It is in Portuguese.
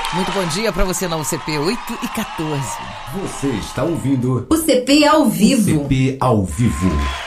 Muito bom dia para você na UCP 8h14. Você está ouvindo o CP ao vivo. CP ao vivo.